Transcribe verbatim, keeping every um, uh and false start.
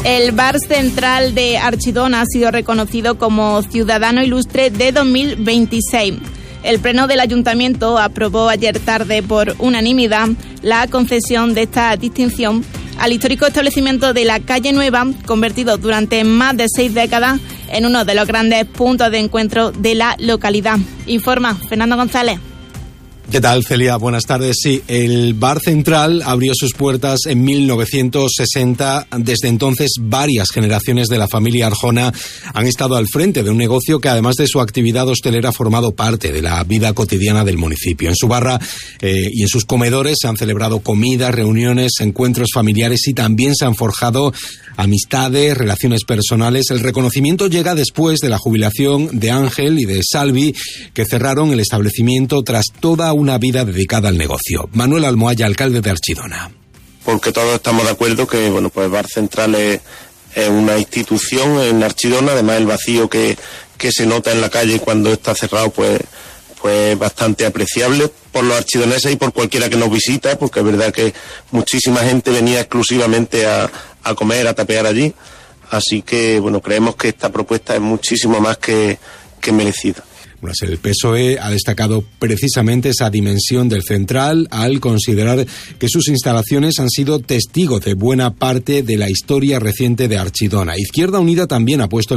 El Bar Central de Archidona ha sido reconocido como Ciudadano Ilustre de dos mil veintiséis. El Pleno del Ayuntamiento aprobó ayer tarde por unanimidad la concesión de esta distinción al histórico establecimiento de la Calle Nueva, convertido durante más de seis décadas en uno de los grandes puntos de encuentro de la localidad. Informa Fernando González. ¿Qué tal, Celia? Buenas tardes. Sí, el Bar Central abrió sus puertas en mil novecientos sesenta. Desde entonces, varias generaciones de la familia Arjona han estado al frente de un negocio que, además de su actividad hostelera, ha formado parte de la vida cotidiana del municipio. En su barra eh, y en sus comedores se han celebrado comidas, reuniones, encuentros familiares y también se han forjado amistades, relaciones personales. El reconocimiento llega después de la jubilación de Ángel y de Salvi, que cerraron el establecimiento tras toda una vida dedicada al negocio. Manuel Almohaya, alcalde de Archidona. Porque todos estamos de acuerdo que, bueno, pues Bar Central es, es una institución en Archidona. Además, el vacío que, que se nota en la calle cuando está cerrado, pues, pues bastante apreciable por los archidoneses y por cualquiera que nos visita, porque es verdad que muchísima gente venía exclusivamente a, a comer, a tapear allí. Así que, bueno, creemos que esta propuesta es muchísimo más que, que merecida. Bueno, el P S O E ha destacado precisamente esa dimensión del central al considerar que sus instalaciones han sido testigos de buena parte de la historia reciente de Archidona. Izquierda Unida también ha puesto